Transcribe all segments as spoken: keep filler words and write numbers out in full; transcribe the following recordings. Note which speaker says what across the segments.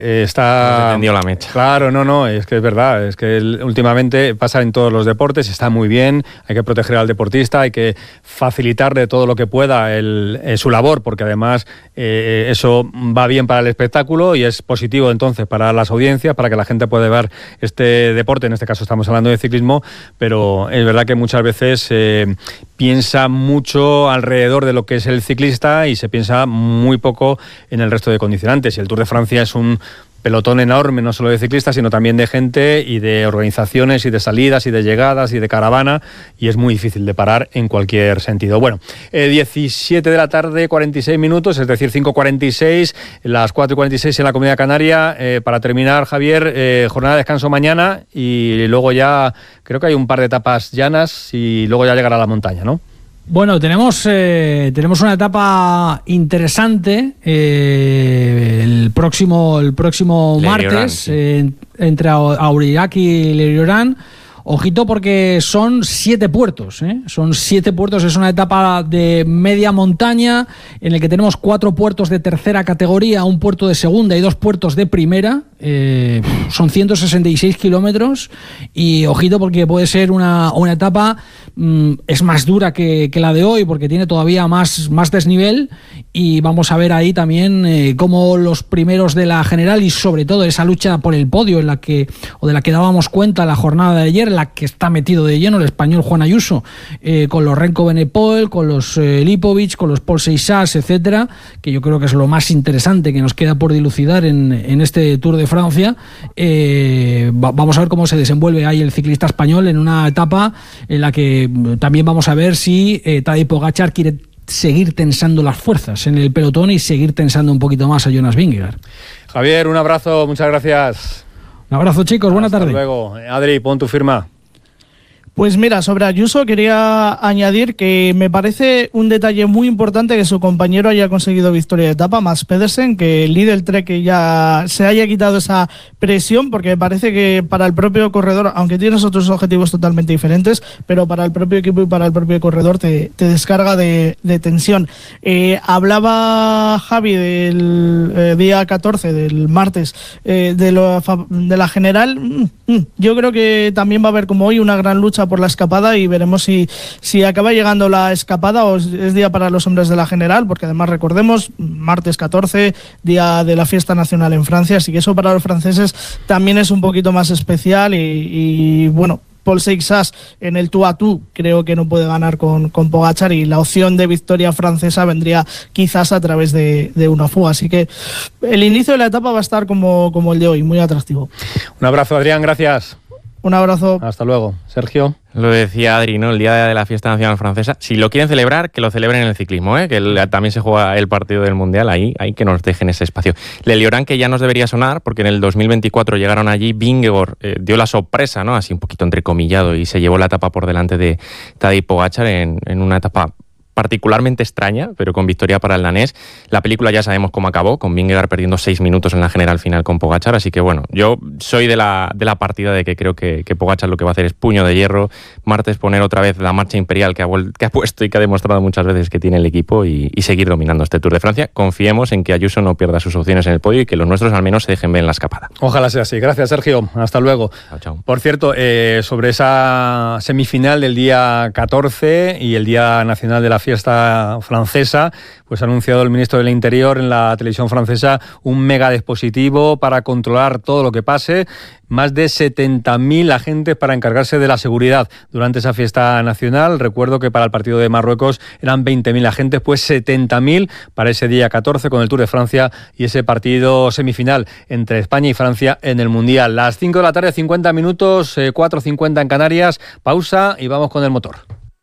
Speaker 1: Está...
Speaker 2: No se tendió la mecha.
Speaker 1: Claro, no, no, es que es verdad, es que el, últimamente pasa en todos los deportes, está muy bien, hay que proteger al deportista, hay que facilitarle todo lo que pueda el, eh, su labor, porque además eh, eso va bien para el espectáculo y es positivo entonces para las audiencias, para que la gente pueda ver este deporte, en este caso estamos hablando de ciclismo, pero es verdad que muchas veces eh, piensa mucho alrededor de lo que es el ciclista y se piensa muy poco en el resto de condicionantes, y el Tour de Francia es un pelotón enorme, no solo de ciclistas, sino también de gente y de organizaciones y de salidas y de llegadas y de caravana, y es muy difícil de parar en cualquier sentido. Bueno, eh, diecisiete de la tarde, cuarenta y seis minutos, es decir, cinco cuarenta y seis, las cuatro y cuarenta y seis en la Comunidad Canaria. Eh, para terminar, Javier, eh, jornada de descanso mañana y luego ya creo que hay un par de etapas llanas y luego ya llegará a la montaña, ¿no?
Speaker 3: Bueno, tenemos eh, tenemos una etapa interesante eh, el próximo el próximo
Speaker 2: Leriorán,
Speaker 3: martes
Speaker 2: sí.
Speaker 3: eh, entre Aurillac y Leriorán. Ojito porque son siete puertos, ¿eh? Son siete puertos, es una etapa de media montaña en el que tenemos cuatro puertos de tercera categoría, un puerto de segunda y dos puertos de primera. Eh, son ciento sesenta y seis kilómetros y ojito porque puede ser una, una etapa, mmm, es más dura que, que la de hoy porque tiene todavía más, más desnivel, y vamos a ver ahí también eh, cómo los primeros de la general y sobre todo esa lucha por el podio en la que, o de la que dábamos cuenta la jornada de ayer, en la que está metido de lleno el español Juan Ayuso, eh, con los Renko Benepol, con los eh, Lipovic, con los Paul Seixas, etcétera, que yo creo que es lo más interesante que nos queda por dilucidar en, en este Tour de Francia. Eh, va, vamos a ver cómo se desenvuelve ahí el ciclista español en una etapa en la que también vamos a ver si eh, Tadej Pogačar quiere seguir tensando las fuerzas en el pelotón y seguir tensando un poquito más a Jonas Vingegaard.
Speaker 1: Javier, un abrazo, muchas gracias.
Speaker 3: Un abrazo, chicos, buena
Speaker 1: Hasta
Speaker 3: tarde.
Speaker 1: Hasta luego. Adri, pon tu firma.
Speaker 4: Pues mira, sobre Ayuso quería añadir que me parece un detalle muy importante que su compañero haya conseguido victoria de etapa, Mads Pedersen, que el líder Trek ya se haya quitado esa presión, porque me parece que para el propio corredor, aunque tienes otros objetivos totalmente diferentes, pero para el propio equipo y para el propio corredor te, te descarga de, de tensión. Eh, hablaba Javi del eh, día catorce, del martes, eh, de, lo, de la general. Mm, mm, yo creo que también va a haber, como hoy, una gran lucha por la escapada y veremos si, si acaba llegando la escapada o es día para los hombres de la general, porque además recordemos, martes catorce, día de la fiesta nacional en Francia, así que eso para los franceses también es un poquito más especial y, y bueno, Paul Seixas en el tú a tú creo que no puede ganar con, con Pogačar, y la opción de victoria francesa vendría quizás a través de, de una fuga, así que el inicio de la etapa va a estar como, como el de hoy, muy atractivo.
Speaker 1: Un abrazo, Adrián, gracias.
Speaker 4: Un abrazo.
Speaker 1: Hasta luego. Sergio.
Speaker 2: Lo decía Adri, ¿no? El día de la fiesta nacional francesa. Si lo quieren celebrar, que lo celebren en el ciclismo, ¿eh? Que el, también se juega el partido del Mundial. Ahí, ahí que nos dejen ese espacio. Leriorán, que ya nos debería sonar, porque en el dos mil veinticuatro llegaron allí. Vingegaard eh, dio la sorpresa, ¿no? Así un poquito entrecomillado, y se llevó la etapa por delante de Tadej Pogačar en, en una etapa particularmente extraña, pero con victoria para el danés. La película ya sabemos cómo acabó, con Vingegaard perdiendo seis minutos en la general final con Pogačar, así que bueno, yo soy de la, de la partida de que creo que, que Pogačar lo que va a hacer es puño de hierro, martes poner otra vez la marcha imperial que ha, que ha puesto y que ha demostrado muchas veces que tiene el equipo, y, y seguir dominando este Tour de Francia. Confiemos en que Ayuso no pierda sus opciones en el podio y que los nuestros al menos se dejen ver en la escapada.
Speaker 1: Ojalá sea así. Gracias, Sergio. Hasta luego.
Speaker 2: Chao, chao.
Speaker 1: Por cierto, eh, sobre esa semifinal del día catorce y el Día Nacional de la Fiesta Francesa, pues ha anunciado el ministro del Interior en la televisión francesa un mega dispositivo para controlar todo lo que pase. Más de setenta mil agentes para encargarse de la seguridad durante esa fiesta nacional. Recuerdo que para el partido de Marruecos eran veinte mil agentes, pues setenta mil para ese día catorce con el Tour de Francia y ese partido semifinal entre España y Francia en el Mundial. Las cinco de la tarde, cincuenta minutos, eh, cuatro cincuenta en Canarias. Pausa y vamos con el motor.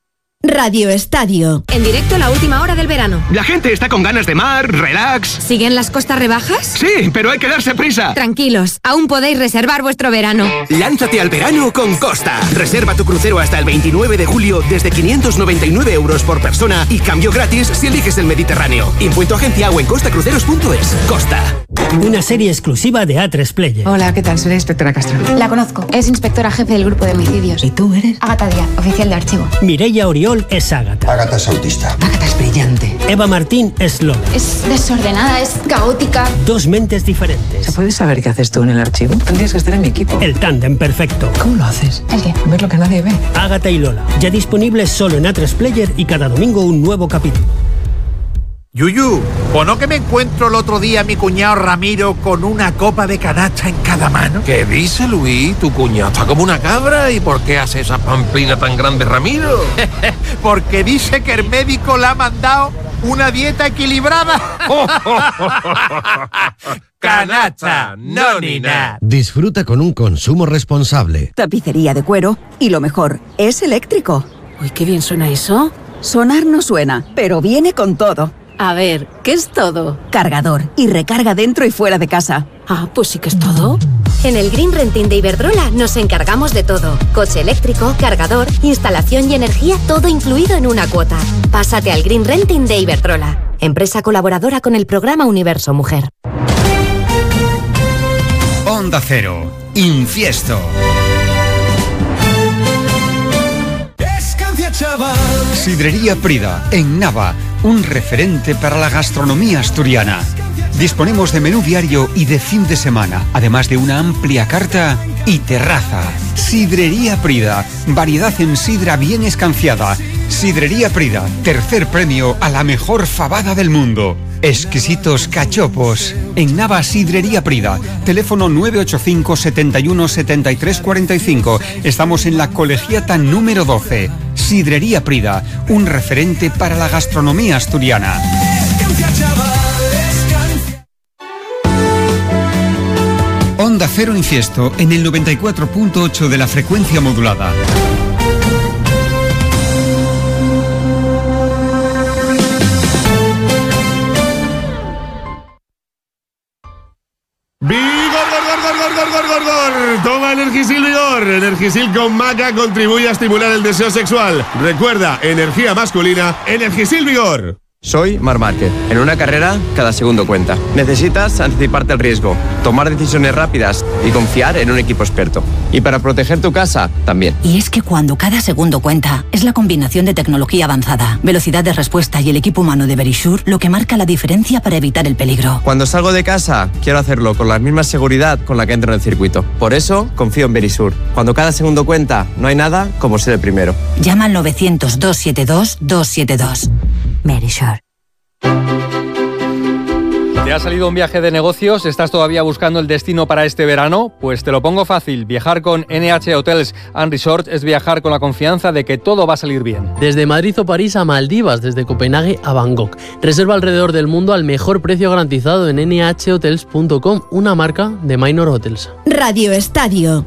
Speaker 5: Radio Estadio.
Speaker 6: En directo la última hora del verano.
Speaker 7: La gente está con ganas de mar, relax.
Speaker 6: ¿Siguen las costas rebajas?
Speaker 7: Sí, pero hay que darse prisa.
Speaker 6: Tranquilos, aún podéis reservar vuestro verano.
Speaker 7: Lánzate al verano con Costa. Reserva tu crucero hasta el veintinueve de julio desde quinientos noventa y nueve euros por persona y cambio gratis si eliges el Mediterráneo. Impuesto agencia o en costacruceros punto es. Costa.
Speaker 8: Una serie exclusiva de A tres Player.
Speaker 9: Hola, ¿qué tal? Soy la inspectora Castro.
Speaker 10: La conozco. Es inspectora jefe del grupo de homicidios.
Speaker 8: ¿Y tú eres?
Speaker 10: Ágata Díaz, oficial de archivo.
Speaker 8: Mireia Oriol español es Ágata.
Speaker 9: Ágata es autista.
Speaker 10: Ágata es brillante.
Speaker 8: Eva Martín es Lola.
Speaker 11: Es desordenada, es caótica.
Speaker 8: Dos mentes diferentes.
Speaker 10: ¿Se puede saber qué haces tú en el archivo? Tendrías que estar en mi equipo.
Speaker 8: El tándem perfecto.
Speaker 10: ¿Cómo lo haces?
Speaker 11: ¿El qué?
Speaker 10: Ver lo que nadie ve.
Speaker 8: Ágata y Lola, ya disponibles solo en A tres Player y cada domingo un nuevo capítulo.
Speaker 12: Yuyu, ¿o no que me encuentro el otro día a mi cuñado Ramiro con una copa de canacha en cada mano?
Speaker 13: ¿Qué dice, Luis? Tu cuñado está como una cabra. ¿Y por qué hace esa pamplina tan grande, Ramiro?
Speaker 12: Porque dice que el médico le ha mandado una dieta equilibrada. Canacha, no ni nada.
Speaker 14: Disfruta con un consumo responsable.
Speaker 15: Tapicería de cuero y lo mejor, es eléctrico.
Speaker 16: Uy, qué bien suena eso.
Speaker 15: Sonar no suena, pero viene con todo.
Speaker 16: A ver, ¿qué es todo?
Speaker 15: Cargador y recarga dentro y fuera de casa.
Speaker 16: Ah, pues sí que es todo.
Speaker 6: En el Green Renting de Iberdrola nos encargamos de todo. Coche eléctrico, cargador, instalación y energía, todo incluido en una cuota. Pásate al Green Renting de Iberdrola, empresa colaboradora con el programa Universo Mujer.
Speaker 17: Onda Cero, Infiesto. Sidrería Prida, en Nava, un referente para la gastronomía asturiana. Disponemos de menú diario y de fin de semana, además de una amplia carta y terraza. Sidrería Prida, variedad en sidra bien escanciada. Sidrería Prida, tercer premio a la mejor fabada del mundo. Exquisitos cachopos. En Nava, Sidrería Prida. Teléfono nueve ocho cinco, setenta y uno, setenta y tres cuarenta y cinco. Estamos en la Colegiata número doce. Sidrería Prida, un referente para la gastronomía asturiana. Onda Cero Infiesto en el noventa y cuatro punto ocho de la frecuencia modulada.
Speaker 18: ¡Vigor, gor, gor, gor, gor, gor, gor, gor! Toma Energisil Vigor. Energisil con maca contribuye a estimular el deseo sexual. Recuerda, energía masculina, Energisil Vigor.
Speaker 19: Soy Marc Márquez. En una carrera, cada segundo cuenta. Necesitas anticiparte al riesgo, tomar decisiones rápidas y confiar en un equipo experto. Y para proteger tu casa, también.
Speaker 20: Y es que cuando cada segundo cuenta, es la combinación de tecnología avanzada, velocidad de respuesta y el equipo humano de Verisure lo que marca la diferencia para evitar el peligro.
Speaker 19: Cuando salgo de casa, quiero hacerlo con la misma seguridad con la que entro en el circuito. Por eso, confío en Verisure. Cuando cada segundo cuenta, no hay nada como ser el primero.
Speaker 20: Llama al novecientos, doscientos setenta y dos, doscientos setenta y dos. Verisure.
Speaker 1: ¿Te ha salido un viaje de negocios? ¿Estás todavía buscando el destino para este verano? Pues te lo pongo fácil. Viajar con N H Hotels and Resorts es viajar con la confianza de que todo va a salir bien.
Speaker 21: Desde Madrid o París a Maldivas, desde Copenhague a Bangkok. Reserva alrededor del mundo al mejor precio garantizado en ene hache hotels punto com, una marca de Minor Hotels.
Speaker 5: Radio Estadio.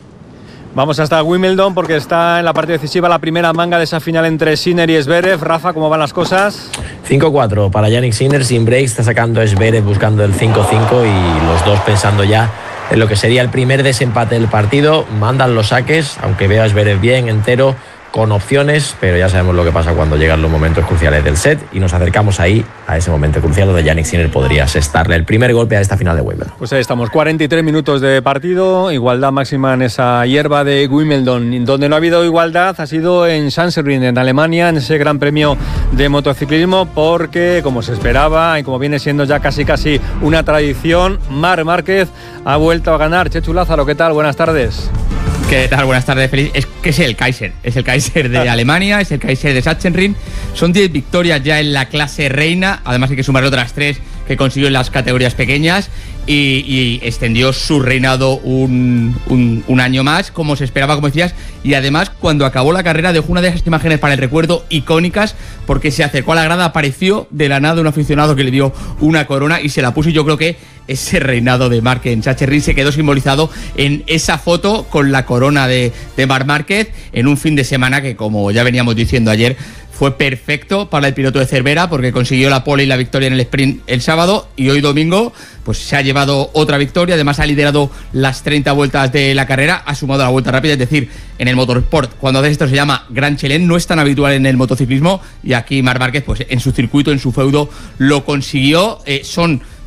Speaker 1: Vamos hasta Wimbledon porque está en la parte decisiva la primera manga de esa final entre Sinner y Zverev. Rafa, ¿cómo van las cosas?
Speaker 22: cinco cuatro para Jannik Sinner, sin break, está sacando a Zverev buscando el cinco cinco y los dos pensando ya en lo que sería el primer desempate del partido. Mandan los saques, aunque veo a Zverev bien, entero, con opciones, pero ya sabemos lo que pasa cuando llegan los momentos cruciales del set y nos acercamos ahí a ese momento crucial donde Jannik Sinner podría asestarle el primer golpe a esta final de Wimbledon.
Speaker 1: Pues ahí estamos, cuarenta y tres minutos de partido, igualdad máxima en esa hierba de Wimbledon. Donde no ha habido igualdad ha sido en Sachsenring, en Alemania, en ese gran premio de motociclismo, porque como se esperaba y como viene siendo ya casi casi una tradición, Marc Márquez ha vuelto a ganar. Chechu Lázaro, ¿qué tal? Buenas tardes.
Speaker 23: ¿Qué tal? Buenas tardes, feliz. Es que es el Kaiser, es el Kaiser de Alemania, es el Kaiser de Sachsenring. Son diez victorias ya en la clase reina, además hay que sumar otras tres que consiguió en las categorías pequeñas y, y extendió su reinado un, un, un año más, como se esperaba, como decías, y además cuando acabó la carrera dejó una de esas imágenes para el recuerdo icónicas, porque se acercó a la grada, apareció de la nada un aficionado que le dio una corona y se la puso, y yo creo que ese reinado de Márquez en Sachsenring se quedó simbolizado en esa foto con la corona de, de Marc Márquez en un fin de semana que, como ya veníamos diciendo ayer, fue perfecto para el piloto de Cervera porque consiguió la pole y la victoria en el sprint el sábado y hoy domingo pues se ha llevado otra victoria, además ha liderado las treinta vueltas de la carrera, ha sumado la vuelta rápida, es decir, en el motorsport cuando haces esto se llama Gran Chelem, no es tan habitual en el motociclismo y aquí Marc Márquez pues en su circuito, en su feudo lo consiguió, eh, son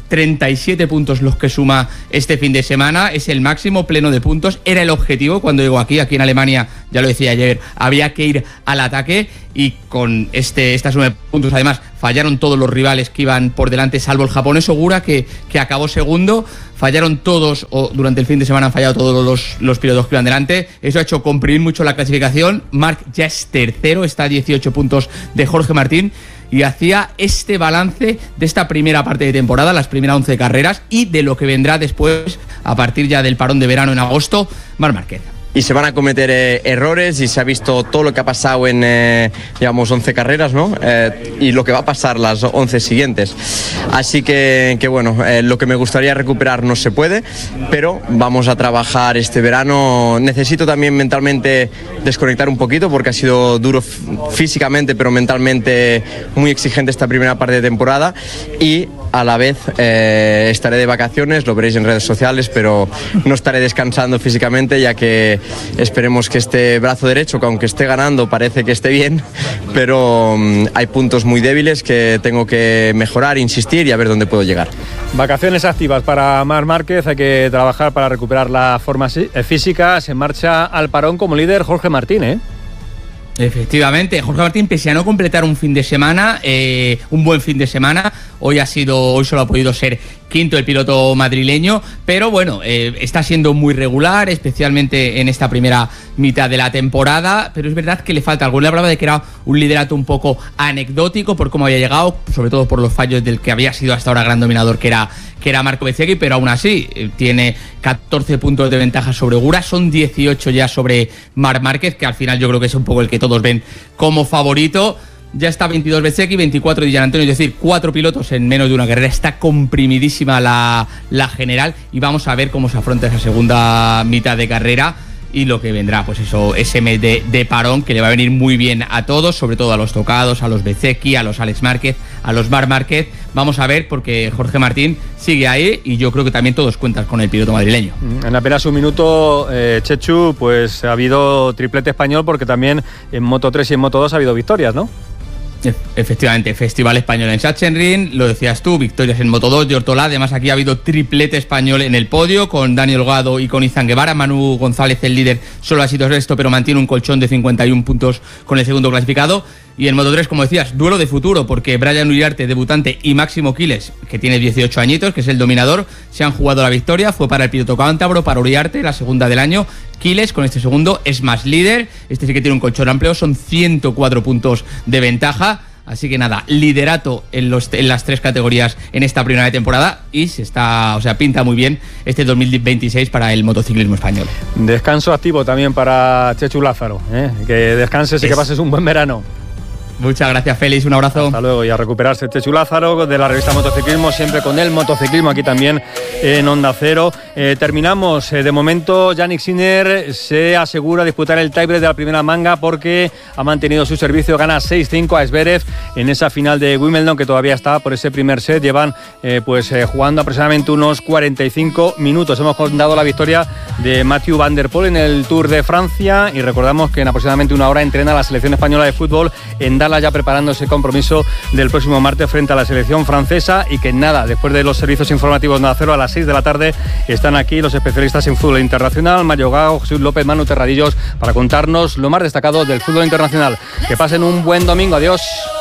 Speaker 23: treinta y siete puntos los que suma este fin de semana, es el máximo pleno de puntos, era el objetivo cuando llegó aquí, aquí en Alemania, ya lo decía ayer, había que ir al ataque y con este, esta suma de puntos además fallaron todos los rivales que iban por delante, salvo el japonés Ogura que, que acabó segundo, fallaron todos, o durante el fin de semana han fallado todos los, los pilotos que iban delante, eso ha hecho comprimir mucho la clasificación, Marc ya es tercero, está a dieciocho puntos de Jorge Martín, y hacía este balance de esta primera parte de temporada, las primeras once carreras y de lo que vendrá después a partir ya del parón de verano en agosto, Marc Márquez.
Speaker 19: Y se van a cometer eh, errores y se ha visto todo lo que ha pasado en, eh, digamos, once carreras, ¿no? Eh, y lo que va a pasar las once siguientes. Así que, que bueno, eh, lo que me gustaría recuperar no se puede, pero vamos a trabajar este verano. Necesito también mentalmente desconectar un poquito porque ha sido duro físicamente, pero mentalmente muy exigente esta primera parte de temporada y a la vez eh, estaré de vacaciones, lo veréis en redes sociales, pero no estaré descansando físicamente ya que esperemos que este brazo derecho, que aunque esté ganando parece que esté bien, pero um, hay puntos muy débiles que tengo que mejorar, insistir y a ver dónde puedo llegar.
Speaker 1: Vacaciones activas para Marc Márquez, hay que trabajar para recuperar la forma física, se marcha al parón como líder Jorge Martín, ¿eh?
Speaker 23: Efectivamente, Jorge Martín, pese a no completar un fin de semana, eh, un buen fin de semana, hoy ha sido, hoy solo ha podido ser quinto el piloto madrileño, pero bueno, eh, está siendo muy regular, especialmente en esta primera mitad de la temporada, pero es verdad que le falta algo. Le hablaba de que era un liderato un poco anecdótico por cómo había llegado, sobre todo por los fallos del que había sido hasta ahora gran dominador, que era, que era Marco Bezzecchi, pero aún así eh, tiene catorce puntos de ventaja sobre Ogura, son dieciocho ya sobre Marc Márquez, que al final yo creo que es un poco el que todos ven como favorito. Ya está veintidós Bezzecchi, veinticuatro Di Gianantonio, es decir, cuatro pilotos en menos de una carrera. Está comprimidísima la, la general y vamos a ver cómo se afronta esa segunda mitad de carrera y lo que vendrá, pues eso, ese mes de, de parón que le va a venir muy bien a todos, sobre todo a los tocados, a los Bezzecchi, a los Alex Márquez, a los Marc Márquez. Vamos a ver porque Jorge Martín sigue ahí y yo creo que también todos cuentan con el piloto madrileño.
Speaker 1: En apenas un minuto, eh, Chechu, pues ha habido triplete español porque también en Moto tres y en Moto dos ha habido victorias, ¿no?
Speaker 23: Efectivamente, Festival Español en Sachsenring, lo decías tú, victorias en Moto dos de Ortolá, además aquí ha habido triplete español en el podio con Daniel Holgado y con Izan Guevara. Manu González, el líder, solo ha sido sexto, pero mantiene un colchón de cincuenta y uno puntos con el segundo clasificado. Y en Moto tres, como decías, duelo de futuro, porque Brian Uriarte, debutante, y Máximo Quiles, que tiene dieciocho añitos, que es el dominador, se han jugado la victoria. Fue para el piloto cántabro, para Uriarte, la segunda del año. Quiles, con este segundo, es más líder. Este sí que tiene un colchón amplio, son ciento cuatro puntos de ventaja. Así que nada, liderato en, los, en las tres categorías en esta primera temporada y se está, o sea, pinta muy bien este dos mil veintiséis para el motociclismo español.
Speaker 1: Descanso activo también para Chechu Lázaro, ¿eh? Que descanses y es... que pases un buen verano.
Speaker 23: Muchas gracias, Félix, un abrazo.
Speaker 1: Hasta luego y a recuperarse Chechu Lázaro de la revista Motociclismo, siempre con el motociclismo aquí también en Onda Cero. Eh, terminamos, eh, de momento Yannick Sinner se asegura disputar el tiebreak de la primera manga porque ha mantenido su servicio, gana seis cinco a Zverev en esa final de Wimbledon que todavía está por ese primer set. Llevan eh, pues eh, jugando aproximadamente unos cuarenta y cinco minutos. Hemos contado la victoria de Mathieu Van der Poel en el Tour de Francia y recordamos que en aproximadamente una hora entrena la selección española de fútbol en Dallas, ya preparando ese compromiso del próximo martes frente a la selección francesa y que nada, después de los servicios informativos de Onda Cero a las seis de la tarde están aquí los especialistas en fútbol internacional, Mario Gao, Jesús López, Manu Terradillos, para contarnos lo más destacado del fútbol internacional. Que pasen un buen domingo, adiós.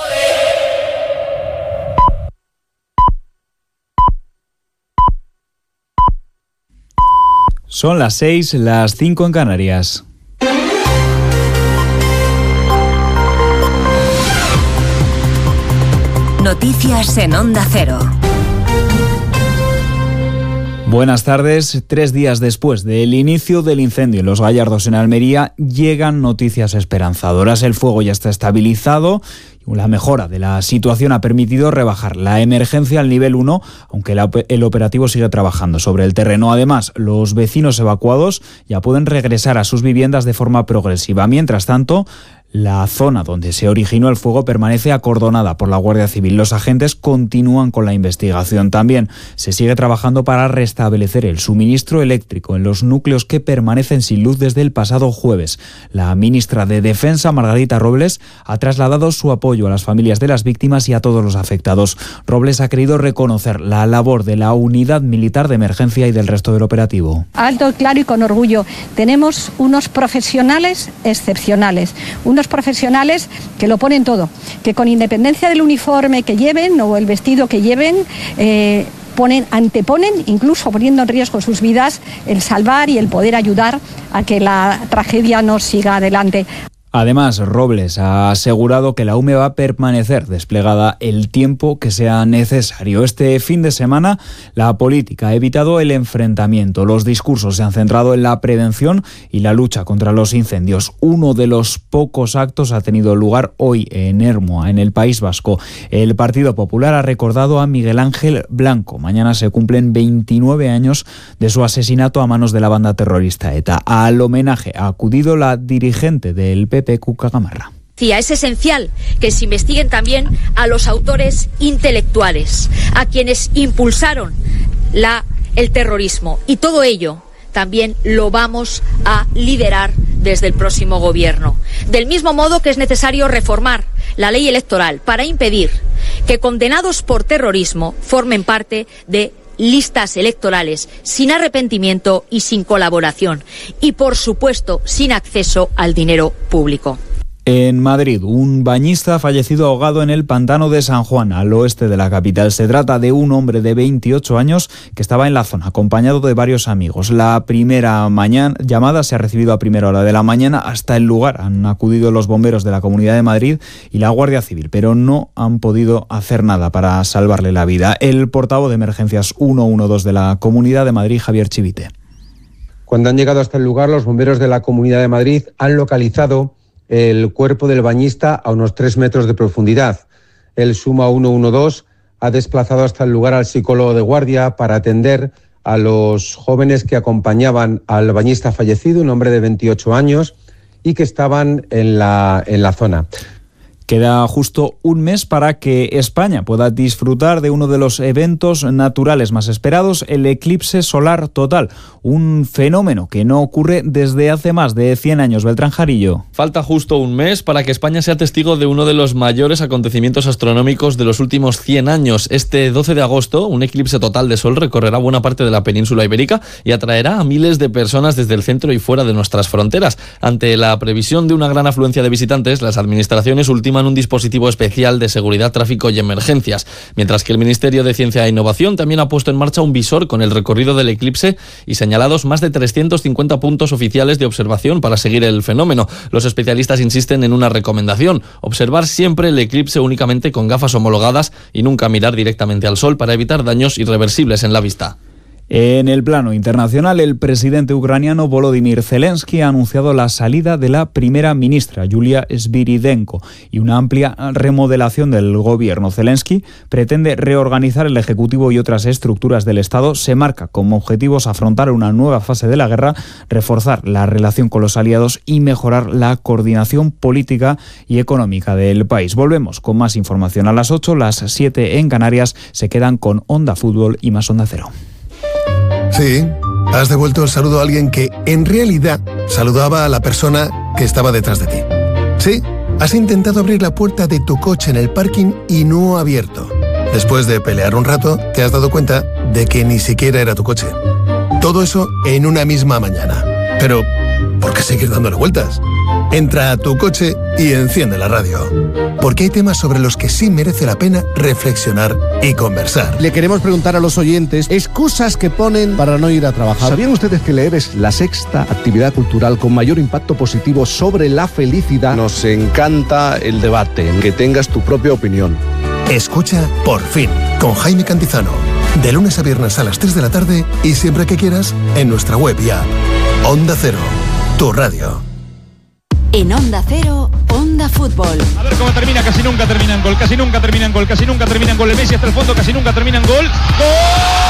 Speaker 3: Son las seis, las cinco en Canarias.
Speaker 5: Noticias en Onda Cero.
Speaker 3: Buenas tardes. Tres días después del inicio del incendio en Los Gallardos, en Almería, llegan noticias esperanzadoras. El fuego ya está estabilizado. La mejora de la situación ha permitido rebajar la emergencia al nivel uno, aunque el operativo sigue trabajando sobre el terreno. Además, los vecinos evacuados ya pueden regresar a sus viviendas de forma progresiva. Mientras tanto, La zona donde se originó el fuego permanece acordonada por la Guardia Civil. Los agentes continúan con la investigación. También se sigue trabajando para restablecer el suministro eléctrico en los núcleos que permanecen sin luz desde el pasado jueves. La ministra de Defensa, Margarita Robles, ha trasladado su apoyo a las familias de las víctimas y a todos los afectados. Robles ha querido reconocer la labor de la Unidad Militar de Emergencia y del resto del operativo.
Speaker 2: Alto, claro y con orgullo. Tenemos unos profesionales excepcionales, unos profesionales que lo ponen todo, que con independencia del uniforme que lleven o el vestido que lleven, eh, ponen, anteponen, incluso poniendo en riesgo sus vidas, el salvar y el poder ayudar a que la tragedia no siga adelante.
Speaker 3: Además, Robles ha asegurado que la U M E va a permanecer desplegada el tiempo que sea necesario. Este fin de semana, la política ha evitado el enfrentamiento. Los discursos se han centrado en la prevención y la lucha contra los incendios. Uno de los pocos actos ha tenido lugar hoy en Ermua, en el País Vasco. El Partido Popular ha recordado a Miguel Ángel Blanco. Mañana se cumplen veintinueve años de su asesinato a manos de la banda terrorista ETA. Al homenaje ha acudido la dirigente del P P, Cuca Gamarra.
Speaker 4: Es esencial que se investiguen también a los autores intelectuales, a quienes impulsaron la, el terrorismo. Y todo ello también lo vamos a liderar desde el próximo gobierno. Del mismo modo que es necesario reformar la ley electoral para impedir que condenados por terrorismo formen parte de listas electorales sin arrepentimiento y sin colaboración y, por supuesto, sin acceso al dinero público.
Speaker 3: En Madrid, un bañista ha fallecido ahogado en el pantano de San Juan, al oeste de la capital. Se trata de un hombre de veintiocho años que estaba en la zona, acompañado de varios amigos. La primera mañana, llamada se ha recibido a primera hora de la mañana. Hasta el lugar han acudido los bomberos de la Comunidad de Madrid y la Guardia Civil, pero no han podido hacer nada para salvarle la vida. El portavoz de emergencias ciento doce de la Comunidad de Madrid, Javier Chivite.
Speaker 9: Cuando han llegado hasta el lugar, los bomberos de la Comunidad de Madrid han localizado el cuerpo del bañista a unos tres metros de profundidad. El SUMA ciento doce ha desplazado hasta el lugar al psicólogo de guardia para atender a los jóvenes que acompañaban al bañista fallecido, un hombre de veintiocho años, y que estaban en la, en la zona.
Speaker 3: Queda justo un mes para que España pueda disfrutar de uno de los eventos naturales más esperados, el eclipse solar total, un fenómeno que no ocurre desde hace más de cien años. Beltrán Jarillo.
Speaker 24: Falta justo un mes para que España sea testigo de uno de los mayores acontecimientos astronómicos de los últimos cien años. Este doce de agosto, un eclipse total de sol recorrerá buena parte de la península ibérica y atraerá a miles de personas desde el centro y fuera de nuestras fronteras. Ante la previsión de una gran afluencia de visitantes, las administraciones ultiman un dispositivo especial de seguridad, tráfico y emergencias, mientras que el Ministerio de Ciencia e Innovación también ha puesto en marcha un visor con el recorrido del eclipse y señalados más de trescientos cincuenta puntos oficiales de observación para seguir el fenómeno. Los especialistas insisten en una recomendación: observar siempre el eclipse únicamente con gafas homologadas y nunca mirar directamente al sol para evitar daños irreversibles en la vista.
Speaker 3: En el plano internacional, el presidente ucraniano Volodymyr Zelensky ha anunciado la salida de la primera ministra, Yulia Sviridenko, y una amplia remodelación del gobierno. Zelensky pretende reorganizar el Ejecutivo y otras estructuras del Estado. Se marca como objetivos afrontar una nueva fase de la guerra, reforzar la relación con los aliados y mejorar la coordinación política y económica del país. Volvemos con más información a las ocho, las siete en Canarias. Se quedan con Onda Fútbol y más Onda Cero.
Speaker 25: Sí, has devuelto el saludo a alguien que, en realidad, saludaba a la persona que estaba detrás de ti. Sí, has intentado abrir la puerta de tu coche en el parking y no ha abierto. Después de pelear un rato, te has dado cuenta de que ni siquiera era tu coche. Todo eso en una misma mañana. Pero, ¿por qué seguir dándole vueltas? Entra a tu coche y enciende la radio. Porque hay temas sobre los que sí merece la pena reflexionar y conversar.
Speaker 26: Le queremos preguntar a los oyentes excusas que ponen para no ir a trabajar.
Speaker 27: ¿Sabían ustedes que leer es la sexta actividad cultural con mayor impacto positivo sobre la felicidad? Nos encanta el debate, que tengas tu propia opinión.
Speaker 25: Escucha Por Fin, con Jaime Cantizano. De lunes a viernes a las tres de la tarde y siempre que quieras en nuestra web y app. Onda Cero, tu radio.
Speaker 5: En Onda Cero, Onda Fútbol.
Speaker 28: A ver cómo termina, casi nunca termina en gol, casi nunca termina en gol, casi nunca termina en gol. El Messi hasta el fondo, casi nunca termina en gol. ¡Gol!